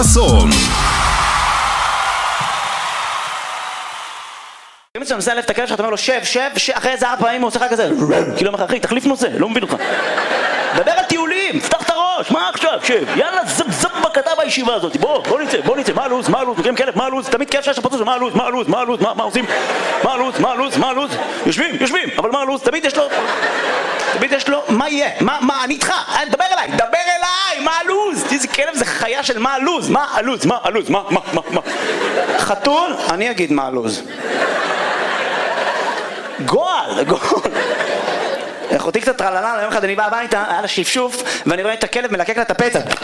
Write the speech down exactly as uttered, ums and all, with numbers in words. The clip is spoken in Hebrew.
חסון. אם אתה נוסע לב את הכלב שאתה אומר לו שב, שב, אחרי איזה ארבע פעמים הוא עושה לך כזה כאילו אומר לך אחי, תחליף נושא, לא מבין אותך. דבר על טיולים, פתח את הראש, מה עכשיו, שב, יאללה זב זב בקטע בישיבה הזאת, בוא, בוא נצא, בוא נצא, מה הלו"ז, מה הלו"ז, מכירים כלב, מה הלו"ז, תמיד כיף שיש הפרצוף, מה הלו"ז, מה הלו"ז, מה הלו"ז, מה עושים, מה הלו"ז, מה הלו"ז, מה הלו"ז, יושבים, יושבים, אבל מה הלו"ז, תמיד יש לו, תמיד יש לו, מה יהיה, מה, מה, אני איתך, דבר אליי, דבר אליי, מה הלו"ז, איזה כלב זה חיה של מה הלו"ז, מה הלו"ז, מה הלו"ז, מה, מה, מה, מה, חתול, אני אגיד מה הלו"ז. גועל, גועל. אחותי קצת טרללה, יום אחד אני בא הביתה, היה לה שפשוף, ואני רואה את הכלב מלקק לה את הפצע.